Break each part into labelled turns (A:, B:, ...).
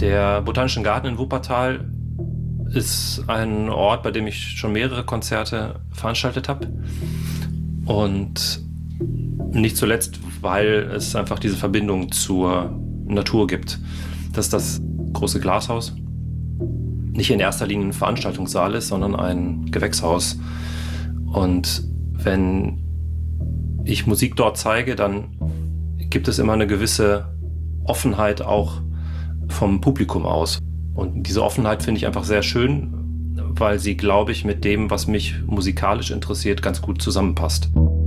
A: Der Botanische Garten in Wuppertal ist ein Ort, bei dem ich schon mehrere Konzerte veranstaltet habe. Und nicht zuletzt, weil es einfach diese Verbindung zur Natur gibt. Das ist das große Glashaus. Nicht in erster Linie ein Veranstaltungssaal ist, sondern ein Gewächshaus. Und wenn ich Musik dort zeige, dann gibt es immer eine gewisse Offenheit auch vom Publikum aus. Und diese Offenheit finde ich einfach sehr schön, weil sie, glaube ich, mit dem, was mich musikalisch interessiert, ganz gut zusammenpasst.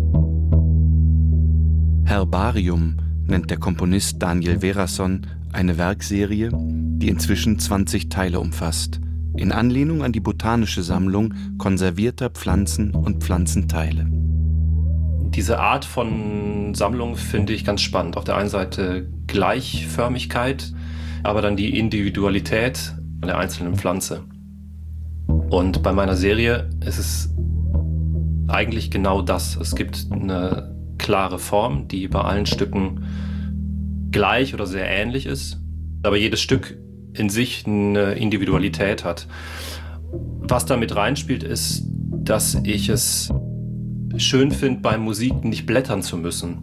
B: Herbarium nennt der Komponist Daniel Verason eine Werkserie, die inzwischen 20 Teile umfasst, in Anlehnung an die botanische Sammlung konservierter Pflanzen und Pflanzenteile.
A: Diese Art von Sammlung finde ich ganz spannend. Auf der einen Seite Gleichförmigkeit, aber dann die Individualität der einzelnen Pflanze. Und bei meiner Serie ist es eigentlich genau das. Es gibt eine klare Form, die bei allen Stücken gleich oder sehr ähnlich ist, aber jedes Stück in sich eine Individualität hat. Was damit reinspielt, ist, dass ich es schön finde, bei Musik nicht blättern zu müssen.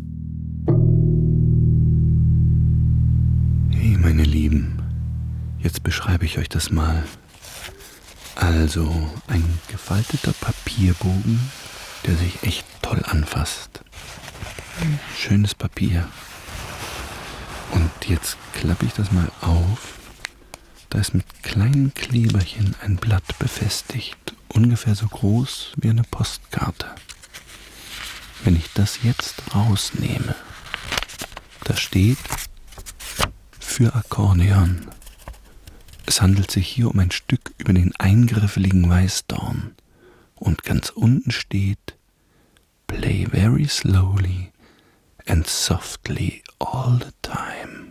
B: Hey, meine Lieben, jetzt beschreibe ich euch das mal. Also, ein gefalteter Papierbogen, der sich echt toll anfasst. Schönes Papier. Und jetzt klappe ich das mal auf. Da ist mit kleinen Kleberchen ein Blatt befestigt, ungefähr so groß wie eine Postkarte. Wenn ich das jetzt rausnehme, da steht für Akkordeon. Es handelt sich hier um ein Stück über den eingriffeligen Weißdorn. Und ganz unten steht: Play very slowly and softly all the time.